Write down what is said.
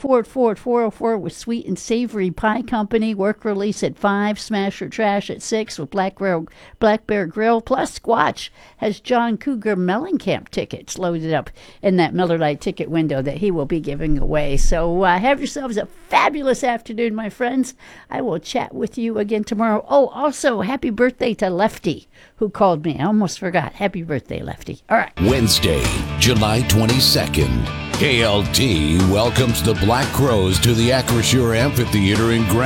4 at 404 with Sweet and Savory Pie Company. Work release at 5. Smasher Trash at 6 with Black Bear Grill. Plus, Squatch has John Cougar Mellencamp tickets loaded up in that Miller Lite ticket window that he will be giving away. So have yourselves a fabulous afternoon, my friends. I will chat with you again tomorrow. Oh, also, happy birthday to Lefty, who called me. I almost forgot. Happy birthday, Lefty. All right. Wednesday, July 22nd. KLT welcomes the Black Crowes to the Acrisure Amphitheater in Grand